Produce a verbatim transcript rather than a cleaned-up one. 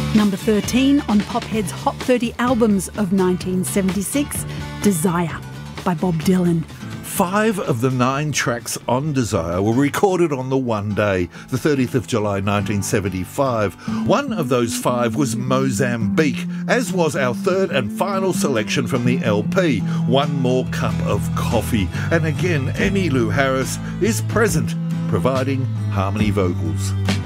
Number thirteen on Pophead's Hot thirty Albums of nineteen seventy-six, Desire by Bob Dylan. Five of the nine tracks on Desire were recorded on the one day, the thirtieth of July nineteen seventy-five. One of those five was Mozambique, as was our third and final selection from the L P, One More Cup of Coffee. And again, Emmylou Harris is present, providing harmony vocals.